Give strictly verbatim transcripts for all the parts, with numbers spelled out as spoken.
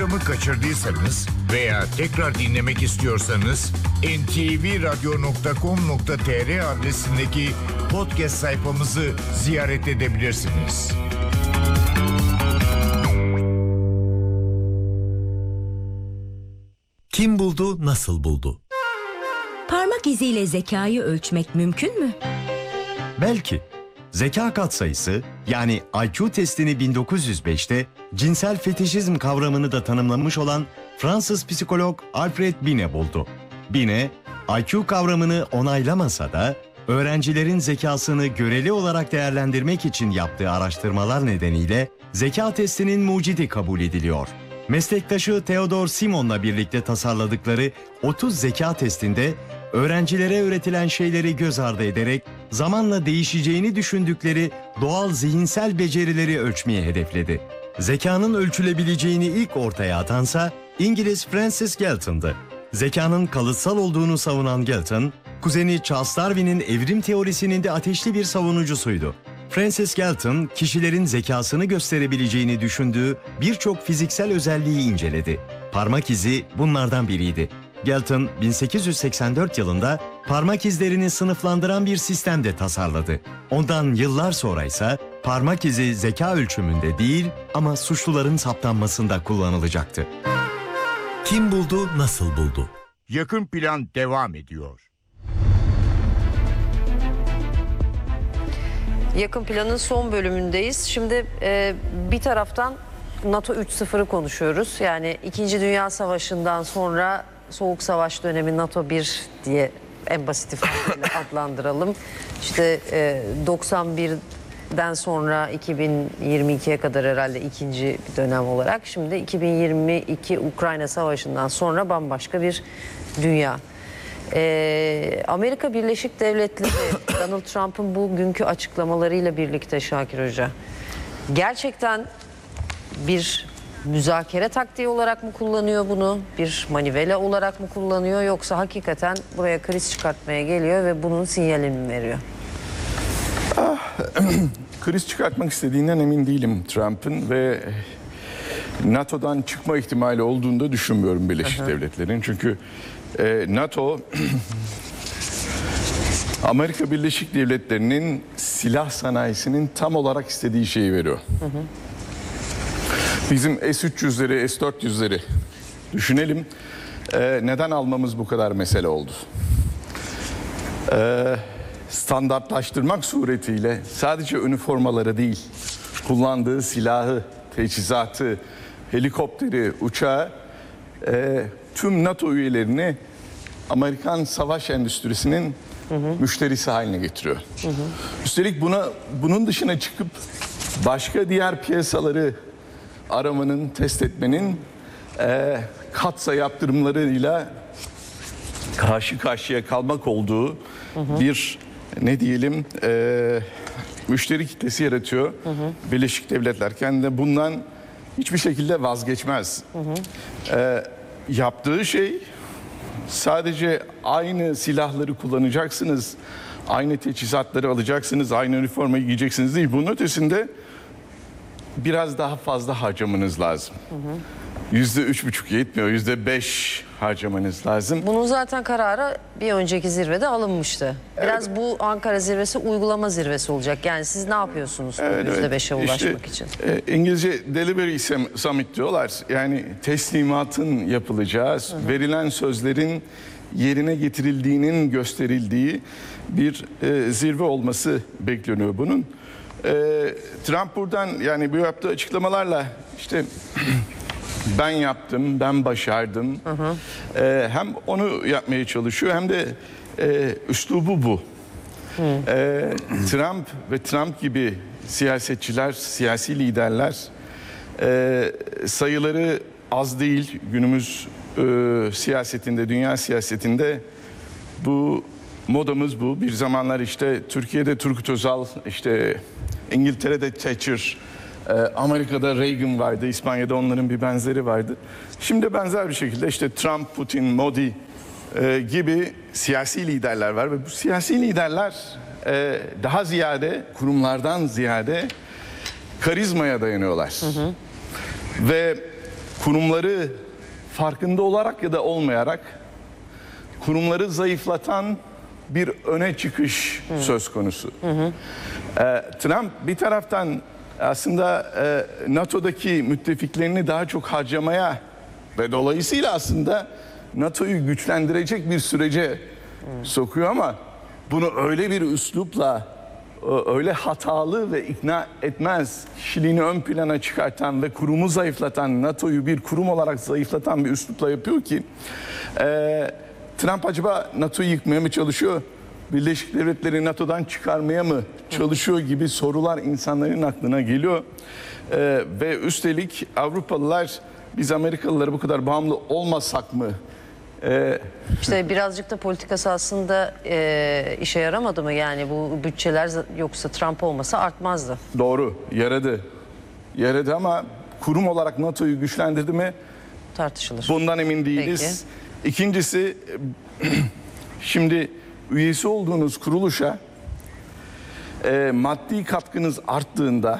Programı kaçırdıysanız veya tekrar dinlemek istiyorsanız en ti vi radyo nokta com nokta te er adresindeki podcast sayfamızı ziyaret edebilirsiniz. Kim buldu, nasıl buldu? Parmak iziyle zekayı ölçmek mümkün mü? Belki. Zeka katsayısı, yani I Q testini bin dokuz yüz beşte cinsel fetişizm kavramını da tanımlamış olan Fransız psikolog Alfred Binet buldu. Binet, I Q kavramını onaylamasa da öğrencilerin zekasını göreli olarak değerlendirmek için yaptığı araştırmalar nedeniyle zeka testinin mucidi kabul ediliyor. Meslektaşı Theodore Simon'la birlikte tasarladıkları otuz zeka testinde öğrencilere öğretilen şeyleri göz ardı ederek zamanla değişeceğini düşündükleri doğal zihinsel becerileri ölçmeyi hedefledi. Zekanın ölçülebileceğini ilk ortaya atansa İngiliz Francis Galton'dı. Zekanın kalıtsal olduğunu savunan Galton, kuzeni Charles Darwin'in evrim teorisinin de ateşli bir savunucusuydu. Francis Galton, kişilerin zekasını gösterebileceğini düşündüğü birçok fiziksel özelliği inceledi. Parmak izi bunlardan biriydi. Galton, bin sekiz yüz seksen dört yılında parmak izlerini sınıflandıran bir sistem de tasarladı. Ondan yıllar sonra ise parmak izi zeka ölçümünde değil ama suçluların saptanmasında kullanılacaktı. Kim buldu, nasıl buldu? Yakın plan devam ediyor. Yakın planın son bölümündeyiz. Şimdi e, bir taraftan NATO üç sıfırı konuşuyoruz. Yani İkinci Dünya Savaşı'ndan sonra Soğuk Savaş dönemi NATO bir diye en basit ifadeyle adlandıralım. İşte e, doksan birden sonra iki bin yirmi ikiye kadar herhalde ikinci bir dönem olarak. Şimdi iki bin yirmi iki Ukrayna Savaşı'ndan sonra bambaşka bir dünya. Ee, Amerika Birleşik Devletleri Donald Trump'ın bugünkü açıklamalarıyla birlikte Şakir Hoca gerçekten bir müzakere taktiği olarak mı kullanıyor bunu, bir manivela olarak mı kullanıyor, yoksa hakikaten buraya kriz çıkartmaya geliyor ve bunun sinyalini mi veriyor? Ah, kriz çıkartmak istediğinden emin değilim Trump'ın ve NATO'dan çıkma ihtimali olduğunu da düşünmüyorum Birleşik Aha. Devletleri'nin. Çünkü e, NATO Amerika Birleşik Devletleri'nin silah sanayisinin tam olarak istediği şeyi veriyor. Hı hı. Bizim S üç yüzleri, S dört yüzleri düşünelim. Ee, neden almamız bu kadar mesele oldu? Ee, standartlaştırmak suretiyle sadece üniformaları değil, kullandığı silahı, teçhizatı, helikopteri, uçağı, e, tüm NATO üyelerini Amerikan savaş endüstrisinin hı hı. müşterisi haline getiriyor. Hı hı. Üstelik buna bunun dışına çıkıp başka diğer piyasaları aramanın, test etmenin e, katsa yaptırımlarıyla karşı karşıya kalmak olduğu hı hı. bir ne diyelim e, müşteri kitlesi yaratıyor. Hı hı. Birleşik Devletler kendine bundan hiçbir şekilde vazgeçmez. Hı hı. E, yaptığı şey sadece aynı silahları kullanacaksınız, aynı teçhizatları alacaksınız, aynı üniformayı giyeceksiniz değil. Bunun ötesinde biraz daha fazla harcamanız lazım. Yüzde üç buçuk yetmiyor, yüzde beş harcamanız lazım. Bunun zaten kararı bir önceki zirvede alınmıştı. Biraz evet. Bu Ankara zirvesi uygulama zirvesi olacak. Yani siz ne yapıyorsunuz evet, yüzde beşe evet. ulaşmak işte, için? E, İngilizce Delivery Summit diyorlar. Yani teslimatın yapılacağı, hı hı. verilen sözlerin yerine getirildiğinin gösterildiği bir e, zirve olması bekleniyor bunun. E, Trump buradan yani bu yaptığı açıklamalarla işte ben yaptım, ben başardım. Hı hı. E, hem onu yapmaya çalışıyor hem de e, üslubu bu. E, Trump ve Trump gibi siyasetçiler, siyasi liderler e, sayıları az değil. Günümüz e, siyasetinde, dünya siyasetinde bu modamız bu. Bir zamanlar işte Türkiye'de Turgut Özal, işte İngiltere'de Thatcher, Amerika'da Reagan vardı, İspanya'da onların bir benzeri vardı. Şimdi benzer bir şekilde işte Trump, Putin, Modi e, gibi siyasi liderler var ve bu siyasi liderler e, daha ziyade kurumlardan ziyade karizmaya dayanıyorlar. Hı hı. Ve kurumları farkında olarak ya da olmayarak kurumları zayıflatan bir öne çıkış hı. söz konusu. Hı hı. Ee, Trump bir taraftan aslında e, NATO'daki müttefiklerini daha çok harcamaya ve dolayısıyla aslında NATO'yu güçlendirecek bir sürece hı. sokuyor ama bunu öyle bir üslupla, öyle hatalı ve ikna etmez kişiliğini ön plana çıkartan ve kurumu zayıflatan, NATO'yu bir kurum olarak zayıflatan bir üslupla yapıyor ki e, Trump acaba NATO'yu yıkmaya mı çalışıyor? Birleşik Devletleri NATO'dan çıkarmaya mı çalışıyor gibi sorular insanların aklına geliyor. Ee, ve üstelik Avrupalılar biz Amerikalılara bu kadar bağımlı olmasak mı? Ee, işte birazcık da politikası aslında e, işe yaramadı mı? Yani bu bütçeler yoksa Trump olmasa artmazdı. Doğru, yaradı. Yaradı ama kurum olarak NATO'yu güçlendirdi mi? Tartışılır. Bundan emin değiliz. Peki. İkincisi şimdi üyesi olduğunuz kuruluşa e, maddi katkınız arttığında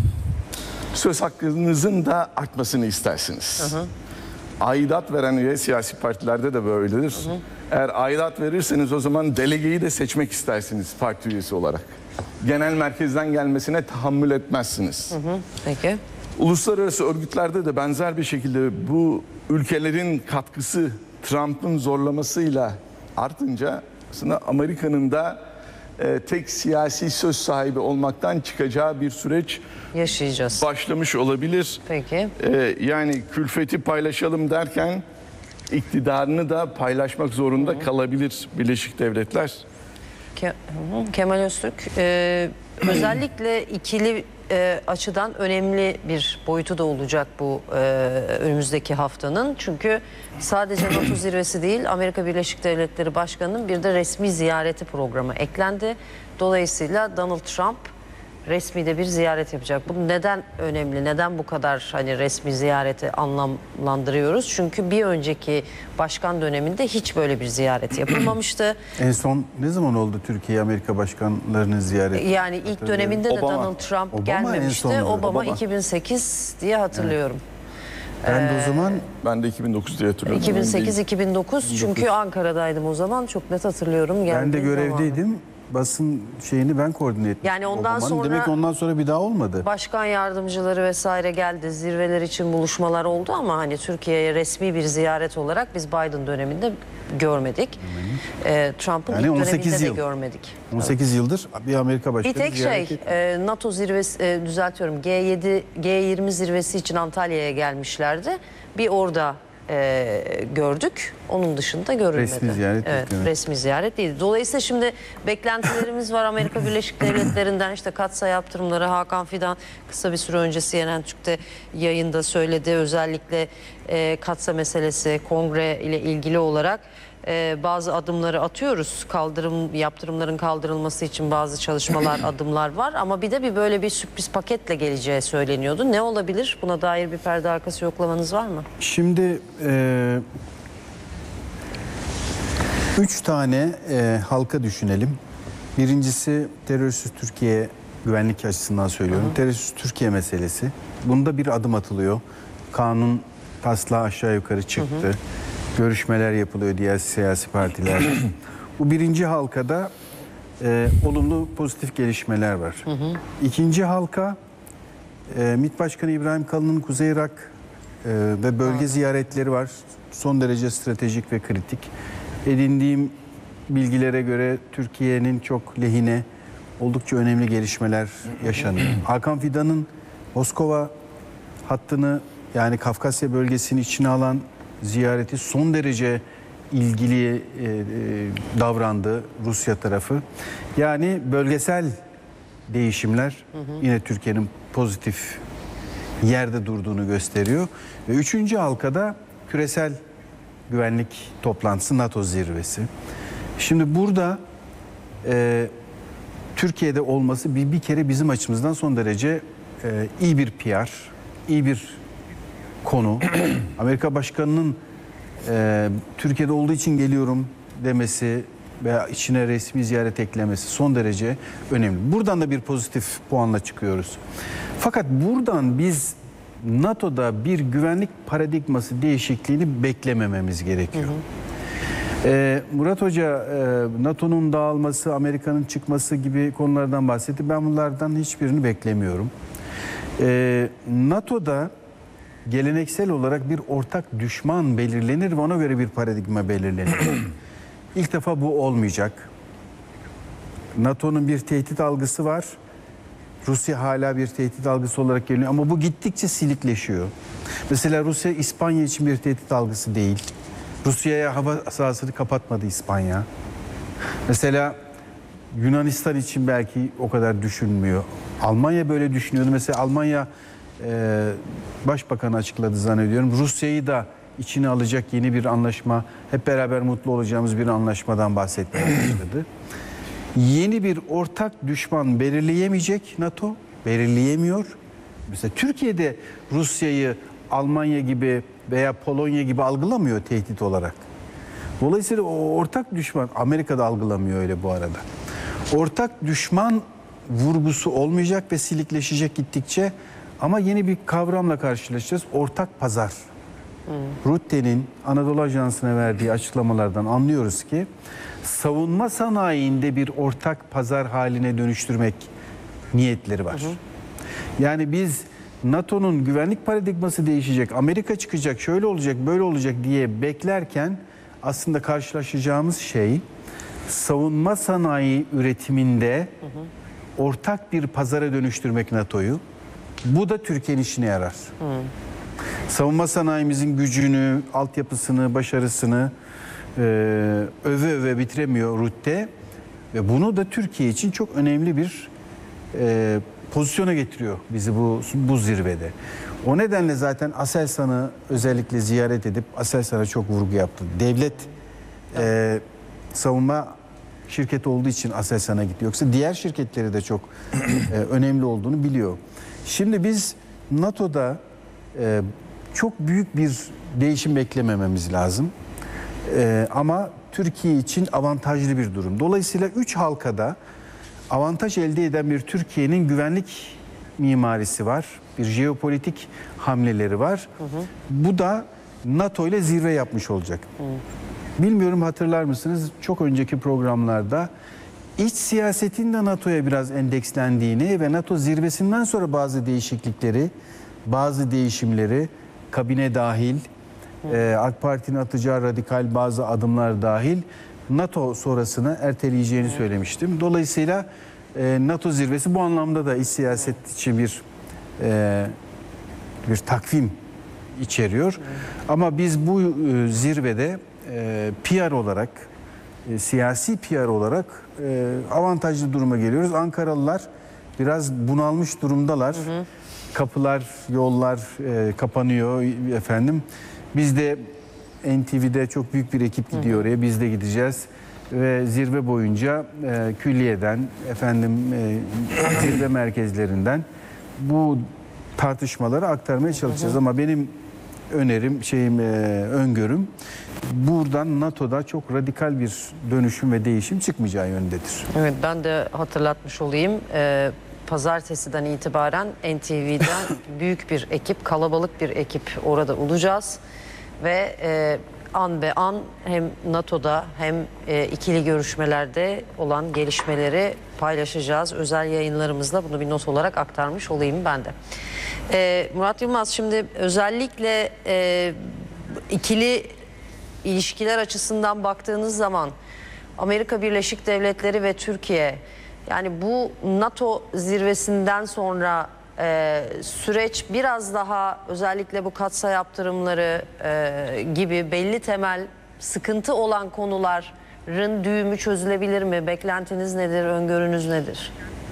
söz hakkınızın da artmasını istersiniz. Hı hı. Aidat veren üye siyasi partilerde de böyledir. Hı hı. Eğer aidat verirseniz o zaman delegeyi de seçmek istersiniz parti üyesi olarak. Genel merkezden gelmesine tahammül etmezsiniz. Hı hı. Peki. Uluslararası örgütlerde de benzer bir şekilde bu ülkelerin katkısı Trump'ın zorlamasıyla artınca aslında Amerika'nın da e, tek siyasi söz sahibi olmaktan çıkacağı bir süreç yaşayacağız. Başlamış olabilir. Peki. E, yani külfeti paylaşalım derken iktidarını da paylaşmak zorunda Hı-hı. kalabilir Birleşik Devletler. Ke- Kemal Öztürk, e, özellikle ikili e, açıdan önemli bir boyutu da olacak bu e, önümüzdeki haftanın. Çünkü sadece NATO zirvesi değil, Amerika Birleşik Devletleri Başkanı'nın bir de resmi ziyareti programı eklendi. Dolayısıyla Donald Trump resmi de bir ziyaret yapacak. Bu neden önemli? Neden bu kadar hani resmi ziyareti anlamlandırıyoruz? Çünkü bir önceki başkan döneminde hiç böyle bir ziyaret yapılmamıştı. En son ne zaman oldu Türkiye Amerika başkanlarının ziyareti? Yani ilk döneminde de Obama. Donald Trump Obama gelmemişti. Obama, Obama iki bin sekiz diye hatırlıyorum. Evet. Ben de o zaman ben de iki bin dokuz diye hatırlıyorum. iki bin sekiz iki bin dokuz çünkü Ankara'daydım o zaman, çok net hatırlıyorum. Ben de görevdeydim. Zamanı. Basın şeyini ben koordine ettim. Yani ondan sonra demek ondan sonra bir daha olmadı. Başkan yardımcıları vesaire geldi. Zirveler için buluşmalar oldu ama hani Türkiye'ye resmi bir ziyaret olarak biz Biden döneminde görmedik. Ee, Trump'ın yani ilk döneminde yıl. de görmedik. on sekiz evet. yıldır bir Amerika başkanı bir tek şey e, NATO zirvesi e, düzeltiyorum G yedi G yirmi zirvesi için Antalya'ya gelmişlerdi. Bir orada e, gördük. Onun dışında görülmedi. Resmi ziyaret evet, değil. Resmi ziyaret değil. Dolayısıyla şimdi beklentilerimiz var Amerika Birleşik Devletleri'nden. İşte katsayı yaptırımları, Hakan Fidan kısa bir süre önce C N N Türk'te yayında söyledi. Özellikle e, katsa meselesi, kongre ile ilgili olarak e, bazı adımları atıyoruz. Kaldırım yaptırımların kaldırılması için bazı çalışmalar, adımlar var. Ama bir de bir böyle bir sürpriz paketle geleceği söyleniyordu. Ne olabilir? Buna dair bir perde arkası yoklamanız var mı? Şimdi e, üç tane e, halka düşünelim. Birincisi terörsüz Türkiye, güvenlik açısından söylüyorum. Hı hı. Terörsüz Türkiye meselesi. Bunda bir adım atılıyor. Kanun taslağı aşağı yukarı çıktı. Hı hı. Görüşmeler yapılıyor diğer siyasi partiler. Bu birinci halkada e, olumlu pozitif gelişmeler var. Hı hı. İkinci halka e, MİT Başkanı İbrahim Kalın'ın Kuzey Irak e, ve bölge hı. ziyaretleri var. Son derece stratejik ve kritik. Edindiğim bilgilere göre Türkiye'nin çok lehine oldukça önemli gelişmeler yaşanıyor. Hakan Fidan'ın Moskova hattını, yani Kafkasya bölgesini içine alan ziyareti son derece ilgili e, e, davrandı Rusya tarafı. Yani bölgesel değişimler hı hı. yine Türkiye'nin pozitif yerde durduğunu gösteriyor. Ve üçüncü halkada küresel güvenlik toplantısı, NATO zirvesi. Şimdi burada e, Türkiye'de olması bir, bir kere bizim açımızdan son derece e, iyi bir P R, iyi bir konu. Amerika Başkanı'nın e, Türkiye'de olduğu için geliyorum demesi veya içine resmi ziyaret eklemesi son derece önemli. Buradan da bir pozitif puanla çıkıyoruz. Fakat buradan biz NATO'da bir güvenlik paradigması değişikliğini beklemememiz gerekiyor. Hı hı. Ee, Murat Hoca e, NATO'nun dağılması, Amerika'nın çıkması gibi konulardan bahsetti. Ben bunlardan hiçbirini beklemiyorum. Ee, NATO'da geleneksel olarak bir ortak düşman belirlenir ve ona göre bir paradigma belirlenir. İlk defa bu olmayacak. NATO'nun bir tehdit algısı var. Rusya hala bir tehdit algısı olarak geliyor ama bu gittikçe silikleşiyor. Mesela Rusya İspanya için bir tehdit algısı değil. Rusya'ya hava sahasını kapatmadı İspanya. Mesela Yunanistan için belki o kadar düşünmüyor. Almanya böyle düşünüyordu. Mesela Almanya e, Başbakanı açıkladı zannediyorum. Rusya'yı da içine alacak yeni bir anlaşma, hep beraber mutlu olacağımız bir anlaşmadan bahsetmeye başladı. Yeni bir ortak düşman belirleyemeyecek NATO, belirleyemiyor. Mesela Türkiye'de Rusya'yı Almanya gibi veya Polonya gibi algılamıyor tehdit olarak. Dolayısıyla o ortak düşman, Amerika'da algılamıyor öyle bu arada. Ortak düşman vurgusu olmayacak ve silikleşecek gittikçe ama yeni bir kavramla karşılaşacağız. Ortak pazar. Hmm. Rutte'nin Anadolu Ajansı'na verdiği açıklamalardan anlıyoruz ki savunma sanayinde bir ortak pazar haline dönüştürmek niyetleri var. Hı hı. Yani biz NATO'nun güvenlik paradigması değişecek, Amerika çıkacak, şöyle olacak, böyle olacak diye beklerken aslında karşılaşacağımız şey savunma sanayi üretiminde hı hı. ortak bir pazara dönüştürmek NATO'yu. Bu da Türkiye'nin işine yarar. Hı. Savunma sanayimizin gücünü, altyapısını, başarısını e, öve öve bitiremiyor Rutte ve bunu da Türkiye için çok önemli bir e, pozisyona getiriyor bizi bu bu zirvede. O nedenle zaten Aselsan'ı özellikle ziyaret edip Aselsan'a çok vurgu yaptı. Devlet e, savunma şirketi olduğu için Aselsan'a gitti. Yoksa diğer şirketleri de çok e, önemli olduğunu biliyor. Şimdi biz NATO'da e, çok büyük bir değişim beklemememiz lazım. E, ama Türkiye için avantajlı bir durum. Dolayısıyla üç halkada avantaj elde eden bir Türkiye'nin güvenlik mimarisi var. Bir jeopolitik hamleleri var. Hı hı. Bu da NATO ile zirve yapmış olacak. Hı. Bilmiyorum hatırlar mısınız? Çok önceki programlarda iç siyasetin de NATO'ya biraz endekslendiğini ve NATO zirvesinden sonra bazı değişiklikleri, bazı değişimleri kabine dahil, e, AK Parti'nin atacağı radikal bazı adımlar dahil NATO sonrasını erteleyeceğini söylemiştim. Dolayısıyla e, NATO zirvesi bu anlamda da iç siyaset için bir e, bir takvim içeriyor. Ama biz bu e, zirvede e, P R olarak, e, siyasi P R olarak e, avantajlı duruma geliyoruz. Ankaralılar biraz bunalmış durumdalar. Hı hı. Kapılar, yollar e, kapanıyor efendim. Biz de N T V'de çok büyük bir ekip gidiyor oraya. Biz de gideceğiz ve zirve boyunca e, külliyeden, efendim e, zirve merkezlerinden bu tartışmaları aktarmaya çalışacağız. Hı hı. Ama benim önerim, şeyim, e, öngörüm buradan NATO'da çok radikal bir dönüşüm ve değişim çıkmayacağı yönündedir. Evet, ben de hatırlatmış olayım. Ee, Pazartesiden itibaren N T V'den büyük bir ekip, kalabalık bir ekip orada olacağız. Ve e, an be an hem NATO'da hem e, ikili görüşmelerde olan gelişmeleri paylaşacağız. Özel yayınlarımızda bunu bir not olarak aktarmış olayım ben de. E, Murat Yılmaz, şimdi özellikle e, ikili ilişkiler açısından baktığınız zaman Amerika Birleşik Devletleri ve Türkiye, yani bu NATO zirvesinden sonra e, süreç biraz daha özellikle bu katsayı yaptırımları e, gibi belli temel sıkıntı olan konuların düğümü çözülebilir mi? Beklentiniz nedir? Öngörünüz nedir?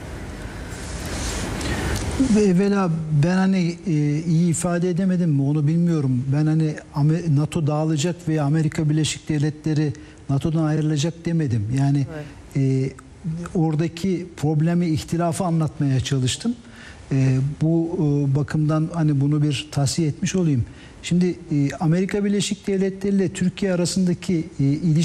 Evvela ben hani e, iyi ifade edemedim mi onu bilmiyorum. Ben hani NATO dağılacak ve Amerika Birleşik Devletleri NATO'dan ayrılacak demedim. Yani evet. e, oradaki problemi, ihtilafı anlatmaya çalıştım. E, bu e, bakımdan hani bunu bir tahsiye etmiş olayım. Şimdi e, Amerika Birleşik Devletleri ile Türkiye arasındaki e, ilişki